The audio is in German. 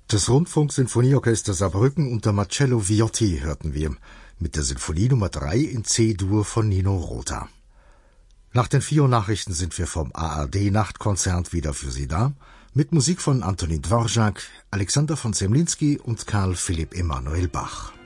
Das Rundfunksinfonieorchester Saarbrücken unter Marcello Viotti hörten wir mit der Sinfonie Nummer 3 in C-Dur von Nino Rota. Nach den 4 Uhr Nachrichten sind wir vom ARD-Nachtkonzert wieder für Sie da, mit Musik von Antonin Dvorak, Alexander von Zemlinsky und Karl Philipp Emanuel Bach.